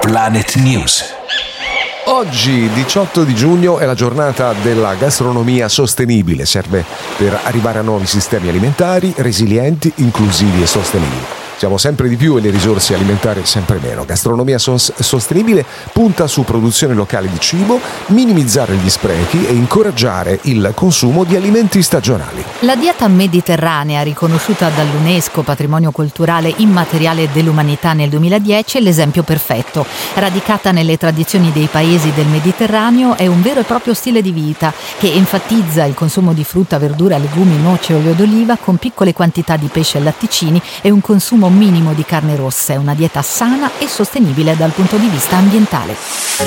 Planet News. Oggi, 18 di giugno, è la giornata della gastronomia sostenibile. Serve per arrivare a nuovi sistemi alimentari resilienti, inclusivi e sostenibili. Siamo sempre di più e le risorse alimentari sempre meno. Gastronomia sostenibile punta su produzione locale di cibo, minimizzare gli sprechi e incoraggiare il consumo di alimenti stagionali. La dieta mediterranea, riconosciuta dall'UNESCO Patrimonio Culturale Immateriale dell'Umanità nel 2010, è l'esempio perfetto. Radicata nelle tradizioni dei paesi del Mediterraneo, è un vero e proprio stile di vita che enfatizza il consumo di frutta, verdura, legumi, noci e olio d'oliva con piccole quantità di pesce e latticini e un consumo minimo di carne rossa. È una dieta sana e sostenibile dal punto di vista ambientale.